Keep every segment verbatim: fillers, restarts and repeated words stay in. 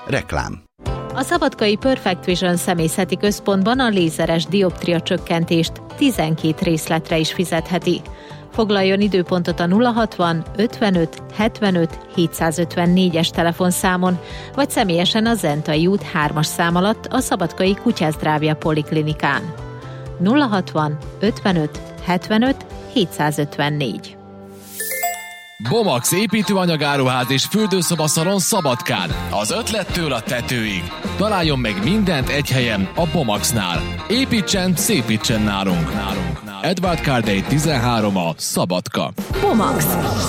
Reklám. A szabadkai Perfect Vision személyzeti központban a lézeres dioptria csökkentést tizenkét részletre is fizetheti. Foglaljon időpontot a nulla hatvan ötvenöt hetvenöt hétszázötvennégyes telefonszámon, vagy személyesen a Zentai út hármas szám alatt a szabadkai Kutyázdrávja Poliklinikán. nulla hatvan ötvenöt hetvenöt hétszázötvennégy. Bomax építőanyagáruház és fürdőszobaszalon Szabadkán. Az ötlettől a tetőig. Találjon meg mindent egy helyen, a Bomaxnál. Építsen, szépítsen nálunk. nálunk. Edward Cardey tizenhárom a Szabadka. Bomax.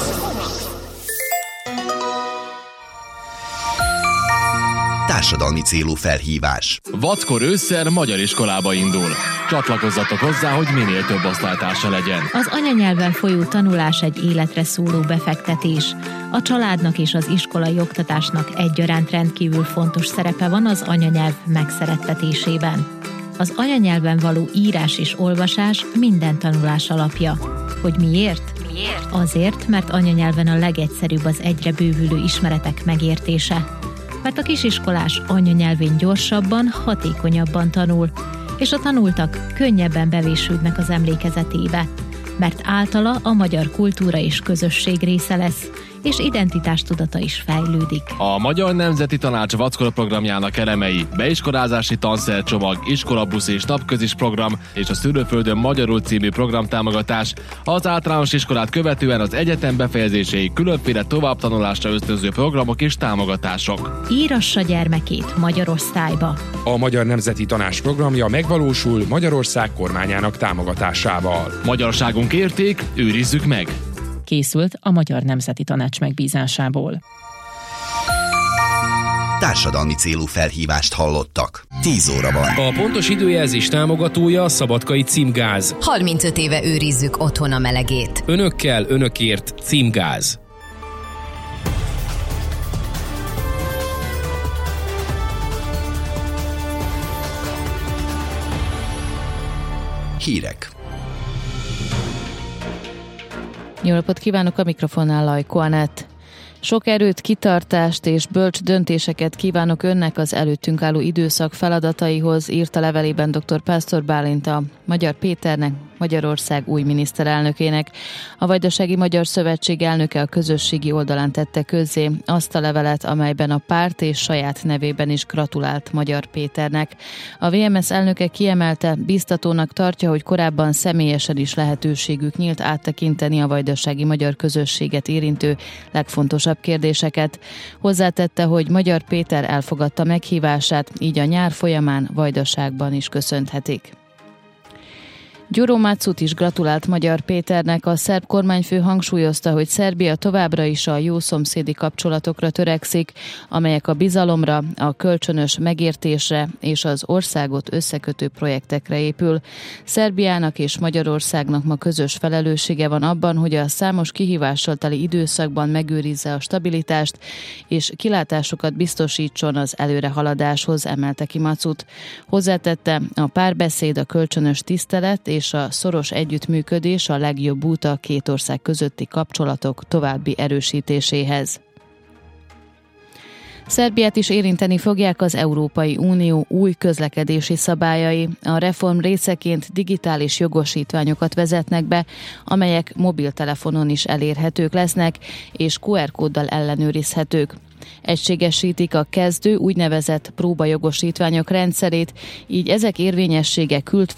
Társadalmi célú felhívás. Vackor ősszel magyar iskolába indul. Csatlakozzatok hozzá, hogy minél több osztálytársa legyen. Az anyanyelven folyó tanulás egy életre szóló befektetés. A családnak és az iskolai oktatásnak egyaránt rendkívül fontos szerepe van az anyanyelv megszerettetésében. Az anyanyelven való írás és olvasás minden tanulás alapja. Hogy miért? Miért? Azért, mert anyanyelven a legegyszerűbb az egyre bővülő ismeretek megértése. Mert a kisiskolás anyanyelvén gyorsabban, hatékonyabban tanul, és a tanultak könnyebben bevésődnek az emlékezetébe, mert általa a magyar kultúra és közösség része lesz, és identitástudata is fejlődik. A Magyar Nemzeti Tanács Vackora programjának elemei: beiskolázási tanszercsomag, iskolabusz és napközis program és a Szülőföldön magyarul című programtámogatás, az általános iskolát követően az egyetem befejezéséig különféle továbbtanulásra ösztönző programok és támogatások. Írassa gyermekét magyar osztályba. A Magyar Nemzeti Tanács programja megvalósul Magyarország kormányának támogatásával. Magyarságunk érték, őrizzük meg! Készült a Magyar Nemzeti Tanács megbízásából. Társadalmi célú felhívást hallottak. tíz óra van. A pontos időjelzés támogatója a Szabadkai Címgáz. harmincöt éve őrizzük otthon a melegét. Önökkel, önökért Címgáz. Hírek. Jó napot kívánok, a mikrofonnál Lajko Anett. Sok erőt, kitartást és bölcs döntéseket kívánok önnek az előttünk álló időszak feladataihoz, írta levelében dr. Pásztor Bálint a Magyar Péternek, Magyarország új miniszterelnökének. A Vajdasági Magyar Szövetség elnöke a közösségi oldalán tette közzé azt a levelet, amelyben a párt és saját nevében is gratulált Magyar Péternek. A vé em es elnöke kiemelte, biztatónak tartja, hogy korábban személyesen is lehetőségük nyílt áttekinteni a vajdasági magyar közösséget érintő legfontosabb kérdéseket. Hozzátette, hogy Magyar Péter elfogadta meghívását, így a nyár folyamán Vajdaságban is köszönhetik. Gyuro Matsut is gratulált Magyar Péternek. A szerb kormányfő hangsúlyozta, hogy Szerbia továbbra is a jó szomszédi kapcsolatokra törekszik, amelyek a bizalomra, a kölcsönös megértésre és az országot összekötő projektekre épül. Szerbiának és Magyarországnak ma közös felelőssége van abban, hogy a számos kihívással teli időszakban megőrizze a stabilitást és kilátásokat biztosítson az előrehaladáshoz, emelte ki Matsut. Hozzátette, a párbeszéd, a kölcsönös tisztelet és és a szoros együttműködés a legjobb út a két ország közötti kapcsolatok további erősítéséhez. Szerbiát is érinteni fogják az Európai Unió új közlekedési szabályai. A reform részeként digitális jogosítványokat vezetnek be, amelyek mobiltelefonon is elérhetők lesznek, és kú er kóddal ellenőrizhetők. Egységesítik a kezdő úgynevezett próbajogosítványok rendszerét, így ezek érvényessége